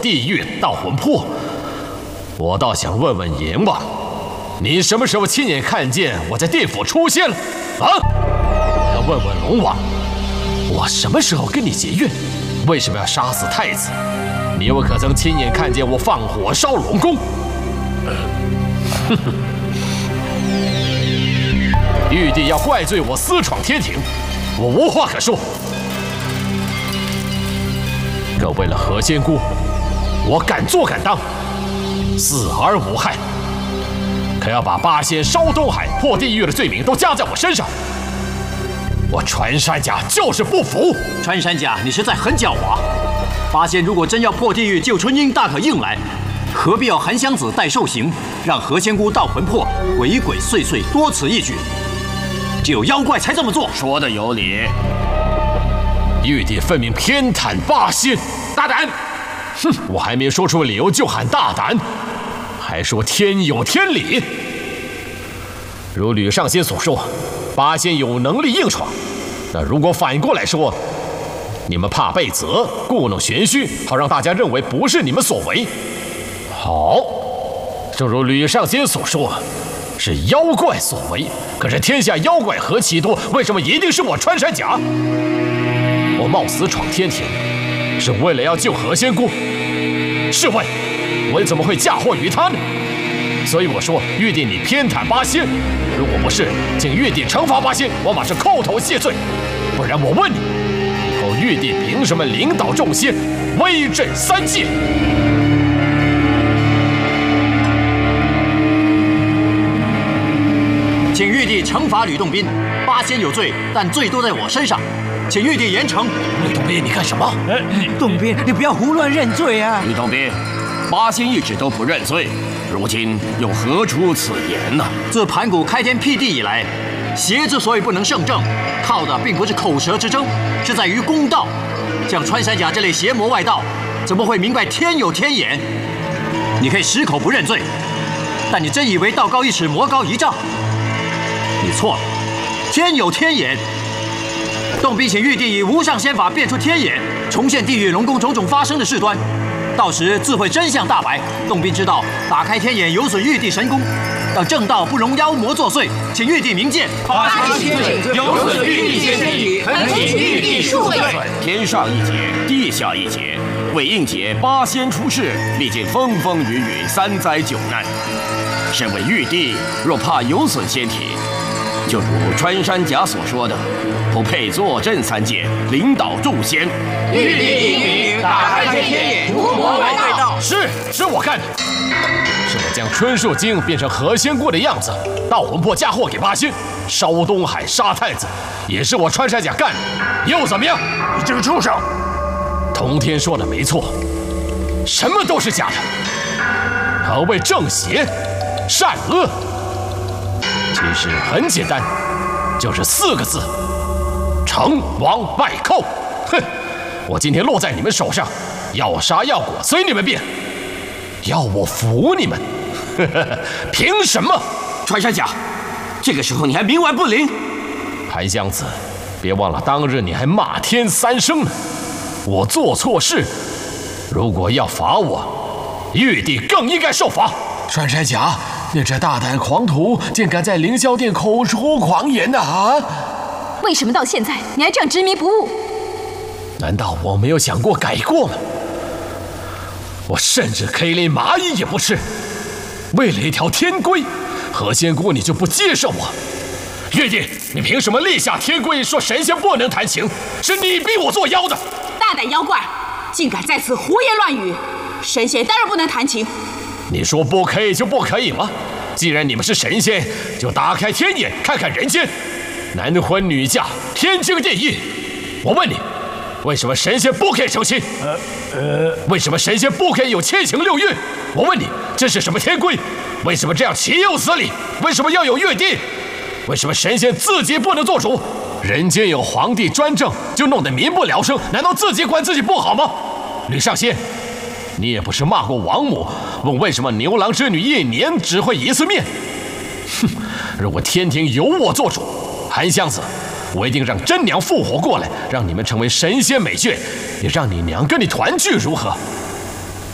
地狱盗魂魄。我倒想问问阎王，你什么时候亲眼看见我在地府出现了？啊！我要问问龙王，我什么时候跟你结怨？为什么要杀死太子？你又可曾亲眼看见我放火烧龙宫？玉帝要怪罪我私闯天庭，我无话可说。可为了何仙姑，我敢做敢当，死而无憾。可要把八仙烧东海、破地狱的罪名都加在我身上，我穿山甲就是不服。 穿山甲，你实在很狡猾。八仙如果真要破地狱救春英，大可硬来，何必要韩湘子代受刑，让何仙姑盗魂魄，鬼鬼祟祟，多此一举？只有妖怪才这么做。 说的有理。 玉帝分明偏袒八仙，大胆！哼，我还没说出理由就喊大胆，还说天有天理。如吕上仙所说，八仙有能力硬闯。那如果反过来说，你们怕被责，故弄玄虚，好让大家认为不是你们所为。好，正如吕上仙所说，是妖怪所为。可是天下妖怪何其多，为什么一定是我穿山甲？我冒死闯天庭，是为了要救何仙姑。试问，我怎么会嫁祸于他呢？所以我说，玉帝你偏袒八仙。如果不是，请玉帝惩罚八仙，我马上叩头谢罪。不然我问你，以后玉帝凭什么领导众仙，威震三界？ 请玉帝惩罚吕洞宾，八仙有罪，但罪都在我身上，请玉帝严惩。 吕洞宾，你干什么？ 洞宾，你不要胡乱认罪啊！ 吕洞宾，八仙一直都不认罪，如今又何出此言呢？ 自盘古开天辟地以来，邪之所以不能胜正，靠的并不是口舌之争，是在于公道。像穿山甲这类邪魔外道，怎么会明白天有天眼？你可以矢口不认罪，但你真以为道高一尺，魔高一丈？你错了，天有天眼。洞宾请玉帝以无上仙法变出天眼，重现地狱龙宫种种发生的事端。到时自会真相大白，洞宾知道打开天眼有损玉帝神功，让正道不容妖魔作祟，请玉帝明鉴。 八仙罪有损玉帝仙体，恳请玉帝恕罪。 天上一劫，地下一劫，为应解八仙出世，历尽风风雨雨3灾9难。身为玉帝，若怕有损仙体，就如穿山甲所说的，不配坐镇三界，领导众仙。 玉帝英明，打开天眼，除魔外道。 是我干的，是我将春树精变成何仙姑的样子，盗魂魄嫁祸给八仙，烧东海杀太子，也是我穿山甲干的，又怎么样？ 你这个畜生！ 通天说的没错，什么都是假的。何谓正邪、善恶？其实很简单，就是4个字：成王败寇。哼！我今天落在你们手上，要杀要剐随你们便，要我服你们，凭什么？ 穿山甲，这个时候你还冥顽不灵？ 韩湘子，别忘了当日你还骂天3声呢。我做错事，如果要罚我，玉帝更应该受罚。 穿山甲，你这大胆狂徒，竟敢在凌霄殿口出狂言呐！啊！ 为什么到现在你还这样执迷不悟？ 难道我没有想过改过吗？我甚至可以连蚂蚁也不吃，为了一条天规，何仙姑你就不接受我？玉帝，你凭什么立下天规，说神仙不能谈情？是你逼我做妖的！ 大胆妖怪，竟敢在此胡言乱语！神仙当然不能谈情。 你说不可以就不可以吗？既然你们是神仙，就打开天眼看看人间，男婚女嫁，天经地义。我问你，为什么神仙不可以成亲？为什么神仙不可以有7情6欲？我问你，这是什么天规？为什么这样岂有此理？为什么要有玉帝？为什么神仙自己不能做主？人间有皇帝专政，就弄得民不聊生，难道自己管自己不好吗？吕上仙，你也不是骂过王母，问为什么牛郎织女1年只会1次面？哼！如果天庭由我做主，韩湘子，我一定让真娘复活过来，让你们成为神仙美眷，也让你娘跟你团聚，如何？